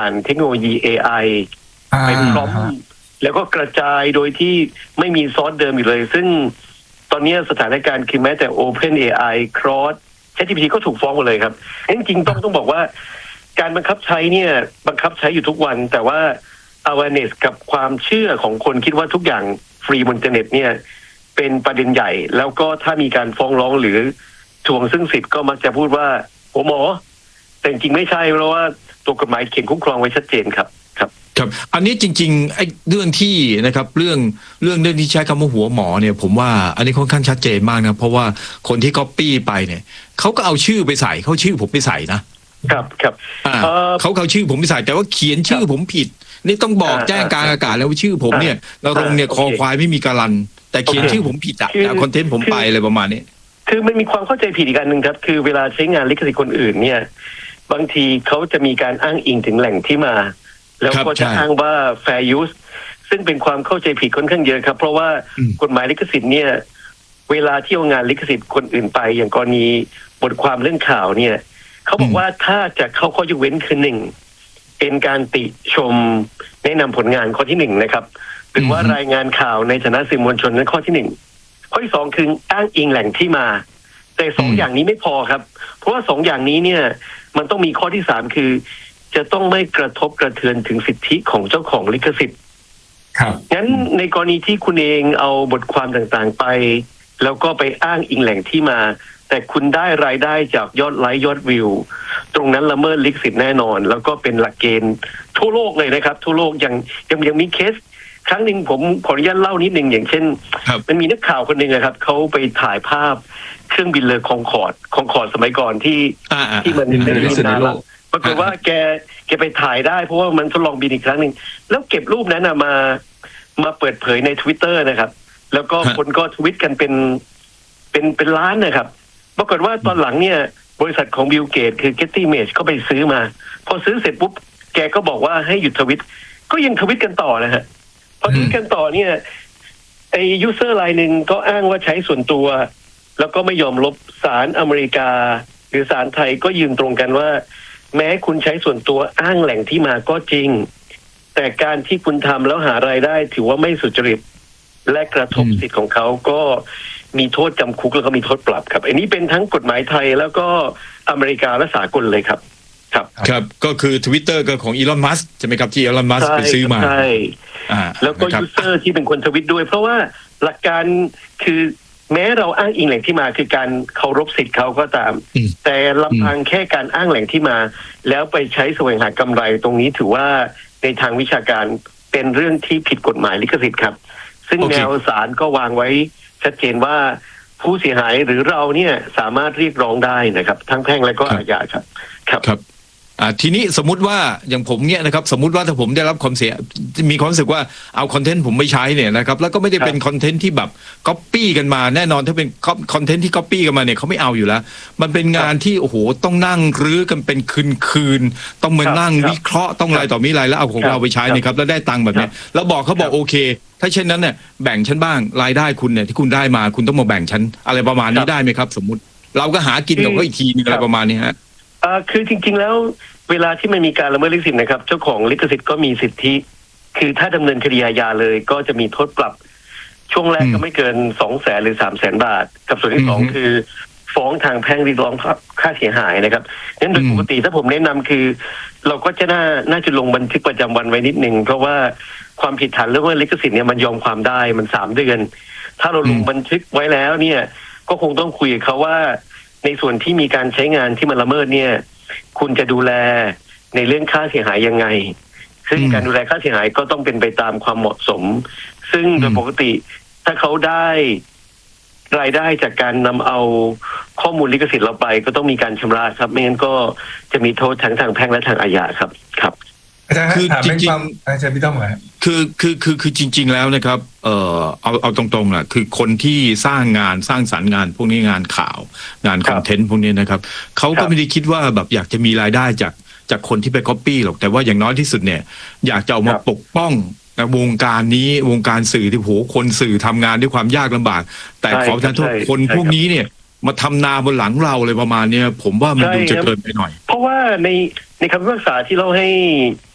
านเทคโนโลยี AI ไปพร้อมแล้วก็กระจายโดยที่ไม่มีซอสเดิมอีกเลยซึ่งตอนนี้สถานการณ์คือแม้แต่ Open AI Cross ChatGPT ก็ถูกฟ้องหมดเลยครับจริงๆต้องบอกว่าการบังคับใช้เนี่ยบังคับใช้อยู่ทุกวันแต่ว่า awareness กับความเชื่อของคนคิดว่าทุกอย่างฟรีบนอินเทอร์เน็ตเนี่ยเป็นประเด็นใหญ่แล้วก็ถ้ามีการฟ้องร้องหรือทวงซึ่งสิทธิ์ก็มักจะพูดว่าโอ้หมอแต่จริงไม่ใช่เพราะว่าตัวกฎหมายเขียนคุ้มครองไว้ชัดเจนครับครับอันนี้จริงๆไอ้เรื่องที่นะครับเรื่องที่ใช้คำว่าหัวหมอเนี่ยผมว่าอันนี้ค่อนข้างชัดเจนมากนะเพราะว่าคนที่ก๊อปปี้ไปเนี่ยเขาก็เอาชื่อไปใส่เขาชื่อผมไปใส่นะครับเขาชื่อผมไปใส่แต่ว่าเขียนชื่อผมผิดนี่ต้องบอกแจ้งกลางอากาศแล้วว่าชื่อผมเนี่ยนรงเนี่ยคอควายไม่มีการันแต่เขียนชื่อผมผิดอะคอนเทนต์ผมไปอะไรประมาณนี้คือมันมีความเข้าใจผิดอีกอันหนึ่งครับคือเวลาใช้งานลิขสิทธิ์คนอื่นเนี่ยบางทีเขาจะมีการอ้างอิงถึงแหล่งที่มาแล้วก็จะอ้างว่า fair use ซึ่งเป็นความเข้าใจผิดค่อนข้างเยอะครับเพราะว่ากฎหมายลิขสิทธิ์เนี่ยเวลาที่เอางานลิขสิทธิ์คนอื่นไปอย่างกรณีบทความเรื่องข่าวเนี่ยเขาบอกว่าถ้าจะเข้าข้อยกเว้นคือหนึ่งเป็นการติชมแนะนำผลงานข้อที่หนึ่งนะครับหรือว่ารายงานข่าวในฐานะสื่อมวลชนนั้นข้อที่หนึ่งข้อที่สองคืออ้างอิงแหล่งที่มาแต่สองอย่างนี้ไม่พอครับเพราะว่าสองอย่างนี้เนี่ยมันต้องมีข้อที่สามคือจะต้องไม่กระทบกระเทือนถึงสิทธิของเจ้าของลิขสิทธิ์งั้นในกรณีที่คุณเองเอาบทความต่างๆไปแล้วก็ไปอ้างอิงแหล่งที่มาแต่คุณได้รายได้จากยอดไลค์ยอดวิวตรงนั้นละเมิดลิขสิทธิ์แน่นอนแล้วก็เป็นหลักเกณฑ์ทั่วโลกเลยนะครับทั่วโลกยังมีเคสครั้งหนึ่งผมขออนุญาตเล่านิดนึงอย่างเช่นมันมีนักข่าวคนหนึ่งครับเขาไปถ่ายภาพเครื่องบินเลยคองคอร์ดสมัยก่อนที่มันเป็นที่นานแล้วปรากฏว่าแกไปถ่ายได้เพราะว่ามันทดลองบินอีกครั้งหนึ่งแล้วเก็บรูปนั้นมาเปิดเผยใน Twitter นะครับแล้วก็คนก็ทวิตกันเป็นล้านนะครับปรากฏว่าตอนหลังเนี่ยบริษัทของบิลเกตคือ Getty Images เขาไปซื้อมาพอซื้อเสร็จปุ๊บแกก็บอกว่าให้หยุดทวิตก็ยังทวิตกันต่อนะฮะพอทวิตกันต่อเนี่ยไอ้ยูเซอร์รายหนึ่งก็อ้างว่าใช้ส่วนตัวแล้วก็ไม่ยอมลบศาลอเมริกาหรือศาลไทยก็ยืนตรงกันว่าแม้คุณใช้ส่วนตัวอ้างแหล่งที่มาก็จริงแต่การที่คุณทำแล้วหารายได้ถือว่าไม่สุจริตและกระทบสิทธิ์ของเขาก็มีโทษจำคุกแล้วก็มีโทษปรับครับอันนี้เป็นทั้งกฎหมายไทยแล้วก็อเมริกาและสากลเลยครับครับก็คือ Twitter ก็ของอีลอนมัสก์ใช่ไหมครับที่อีลอนมัสก์ไปซื้อมาใช่แล้วก็ยูเซอร์ที่เป็นคนทวิตด้วยเพราะว่าหลักการคือแม้เราอ้างอิงแหล่งที่มาคือการเคารพสิทธิ์เขาก็ตามแต่ลำพังแค่การอ้างแหล่งที่มาแล้วไปใช้แสวงหากำไรตรงนี้ถือว่าในทางวิชาการเป็นเรื่องที่ผิดกฎหมายลิขสิทธิ์ครับซึ่งแนวศาลก็วางไว้ชัดเจนว่าผู้เสียหายหรือเราเนี่ยสามารถเรียกร้องได้นะครับทั้งแพ่งและก็อาญาครับทีนี้สมมุติว่าอย่างผมเนี่ยนะครับสมมุติว่าถ้าผมได้รับความเสียมีความรู้สึกว่าเอาคอนเทนต์ผมไม่ใช้เนี่ยนะครับแล้วก็ไม่ได้เป็นคอนเทนต์ที่แบบก๊อปปี้กันมาแน่นอนถ้าเป็นคอนเทนต์ที่ก๊อปปี้กันมาเนี่ยเขาไม่เอาอยู่แล้วมันเป็นงานที่โอ้โหต้องนั่งรื้อกันเป็นคืนต้องมานั่งวิเคราะห์ต้องอะไรต่อมีอะไรแล้วเอาของเราไปใช้นะครับแล้วได้ตังค์แบบนี้แล้วเขาบอกโอเคถ้าเช่นนั้นเนี่ยแบ่งฉันบ้างรายได้คุณเนี่ยที่คุณได้มาคุณต้องมาแบ่งฉันอะไรประมาณนี้ได้ไหมครับสมมุติเราก็หากินกับเขาอีกทีนึงอะไรประมาณนี้ฮะคือจริงๆแล้วเวลาที่มันมีการละเมิดลิขสิทธิ์นะครับเจ้าของลิขสิทธิ์ก็มีสิทธิคือถ้าดำเนินคดีอาญาเลยก็จะมีโทษปรับช่วงแรกก็ไม่เกิน 200,000 หรือ 300,000 บาทกับส่วนที่สองคือฟ้องทางแพ่งเรียกร้องค่าเสียหายนะครับงั้นโดยปกติถ้าผมแนะนำคือเราก็จะน่าจะลงบันทึกประจำวันไว้นิดนึงเพราะว่าความผิดฐานเรื่องว่าลิขสิทธิ์เนี่ยมันยอมความได้มัน3 เดือนถ้าเราลงบันทึกไว้แล้วเนี่ยก็คงต้องคุยกับเขาว่าในส่วนที่มีการใช้งานที่มันละเมิดเนี่ยคุณจะดูแลในเรื่องค่าเสียหายยังไงซึ่งการดูแลค่าเสียหายก็ต้องเป็นไปตามความเหมาะสมซึ่งโดยปกติถ้าเขาได้รายได้จากการนำเอาข้อมูลลิขสิทธิ์เราไปก็ต้องมีการชำระครับไม่งั้นก็จะมีโทษทั้งทางแพ่งและทางอาญาครับคือจริงๆอาจารย์พี่ต้องเหรอคือจริงๆแล้วนะครับเอาตรงๆนะคือคนที่สร้างงานสร้างสรรค์งานพวกนี้งานข่าวงานคอนเทนต์พวกนี้นะครับเขาก็ไม่ได้คิดว่าแบบอยากจะมีรายได้จากคนที่ไปก๊อปปี้หรอกแต่ว่าอย่างน้อยที่สุดเนี่ยอยากจะเอามาปกป้องวงการนี้วงการสื่อที่โหคนสื่อทำงานด้วยความยากลำบากแต่ขอประทานโทษคนพวกนี้เนี่ยมาทำนาบนหลังเราเลยประมาณนี้ผมว่ามันดูจะเกินไปหน่อยเพราะว่าในคำพิพากษาที่เราให้